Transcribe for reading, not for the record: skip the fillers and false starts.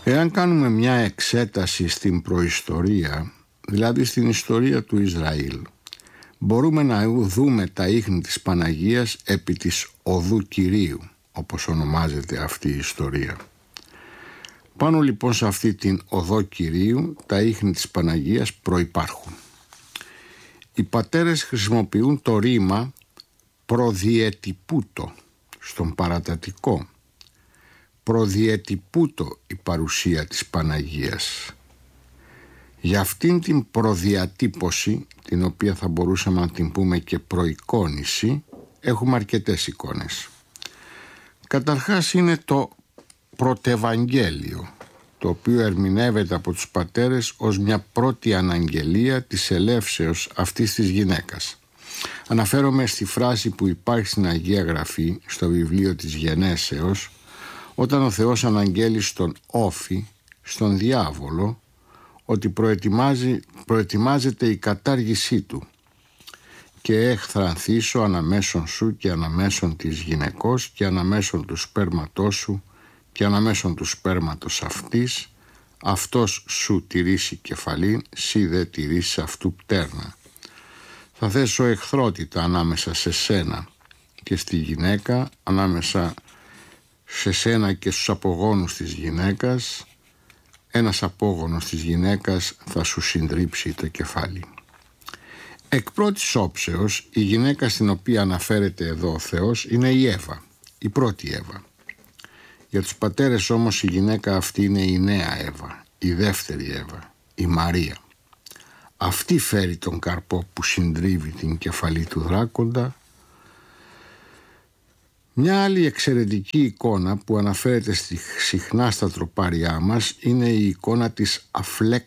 Εάν κάνουμε μια εξέταση στην προϊστορία, δηλαδή στην ιστορία του Ισραήλ, μπορούμε να δούμε τα ίχνη της Παναγίας επί της Οδού Κυρίου, όπως ονομάζεται αυτή η ιστορία. Πάνω λοιπόν σε αυτή την Οδό Κυρίου, τα ίχνη της Παναγίας προϋπάρχουν. Οι πατέρες χρησιμοποιούν το ρήμα προδιετυπούτο στον παρατατικό. Προδιετυπούτο η παρουσία της Παναγίας. Για αυτήν την προδιατύπωση, την οποία θα μπορούσαμε να την πούμε και προεικόνηση, έχουμε αρκετές εικόνες. Καταρχάς είναι το πρωτευαγγέλιο, το οποίο ερμηνεύεται από τους πατέρες ως μια πρώτη αναγγελία της ελεύσεως αυτής της γυναίκας. Αναφέρομαι στη φράση που υπάρχει στην Αγία Γραφή, στο βιβλίο της Γενέσεως, όταν ο Θεός αναγγέλει στον Όφη, στον διάβολο, ότι προετοιμάζεται η κατάργησή του. Και έχθρανθήσω αναμέσων σου και αναμέσων της γυναικός και αναμέσων του σπέρματός σου και αναμέσων του σπέρματος αυτής, αυτός σου τηρήσει κεφαλήν, σύ δε τηρήσει αυτού πτέρνα. Θα θέσω εχθρότητα ανάμεσα σε σένα και στη γυναίκα, ανάμεσα σε σένα και στους απογόνους της γυναίκας. Ένας απόγονος της γυναίκας θα σου συντρίψει το κεφάλι. Εκ πρώτης όψεως, η γυναίκα στην οποία αναφέρεται εδώ ο Θεός είναι η Εύα, η πρώτη Εύα. Για τους πατέρες όμως η γυναίκα αυτή είναι η νέα Εύα, η δεύτερη Εύα, η Μαρία. Αυτή φέρει τον καρπό που συντρίβει την κεφαλή του δράκοντα. Μια άλλη εξαιρετική εικόνα που αναφέρεται συχνά στα τροπάρια μας είναι η εικόνα της